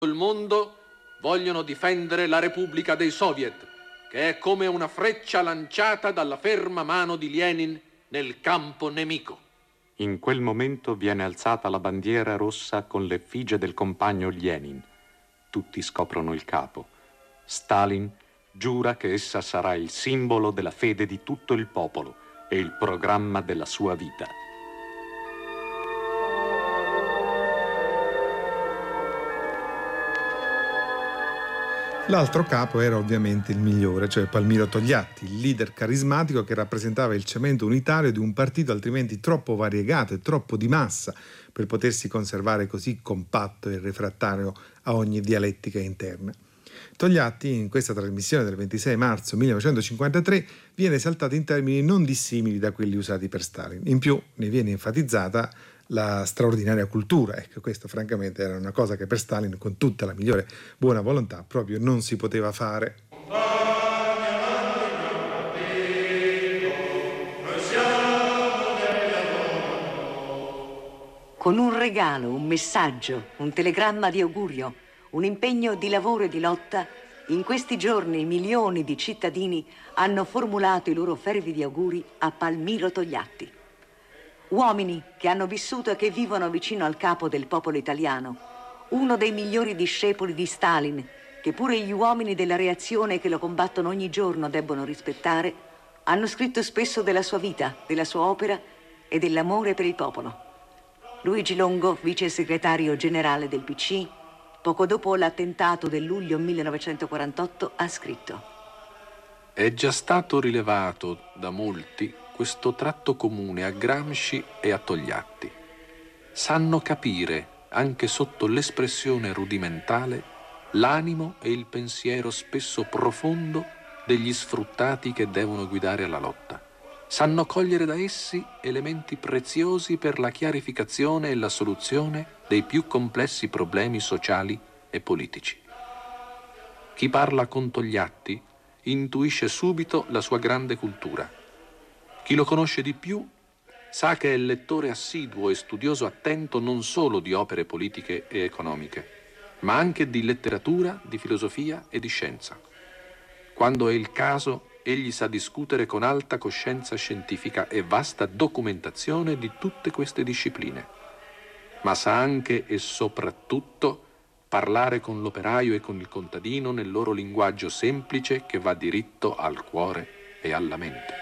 Il mondo vogliono difendere la Repubblica dei Soviet, che è come una freccia lanciata dalla ferma mano di Lenin nel campo nemico. In quel momento viene alzata la bandiera rossa con l'effigie del compagno Lenin. Tutti scoprono il capo. Stalin giura che essa sarà il simbolo della fede di tutto il popolo e il programma della sua vita. L'altro capo era ovviamente il migliore, cioè Palmiro Togliatti, il leader carismatico che rappresentava il cemento unitario di un partito altrimenti troppo variegato e troppo di massa per potersi conservare così compatto e refrattario a ogni dialettica interna. Togliatti, in questa trasmissione del 26 marzo 1953, viene esaltato in termini non dissimili da quelli usati per Stalin. In più ne viene enfatizzata la straordinaria cultura. Ecco, questo francamente era una cosa che per Stalin, con tutta la migliore buona volontà, proprio non si poteva fare. Con un regalo, un messaggio, un telegramma di augurio, un impegno di lavoro e di lotta, in questi giorni milioni di cittadini hanno formulato i loro fervidi auguri a Palmiro Togliatti. Uomini che hanno vissuto e che vivono vicino al capo del popolo italiano, uno dei migliori discepoli di Stalin, che pure gli uomini della reazione che lo combattono ogni giorno debbono rispettare, hanno scritto spesso della sua vita, della sua opera e dell'amore per il popolo. Luigi Longo, vice segretario generale del PC, poco dopo l'attentato del luglio 1948, ha scritto: È già stato rilevato da molti questo tratto comune a Gramsci e a Togliatti. Sanno capire, anche sotto l'espressione rudimentale, l'animo e il pensiero spesso profondo degli sfruttati che devono guidare la lotta. Sanno cogliere da essi elementi preziosi per la chiarificazione e la soluzione dei più complessi problemi sociali e politici. Chi parla con Togliatti intuisce subito la sua grande cultura. Chi lo conosce di più sa che è lettore assiduo e studioso attento non solo di opere politiche e economiche, ma anche di letteratura, di filosofia e di scienza. Quando è il caso, egli sa discutere con alta coscienza scientifica e vasta documentazione di tutte queste discipline, ma sa anche e soprattutto parlare con l'operaio e con il contadino nel loro linguaggio semplice che va diritto al cuore e alla mente.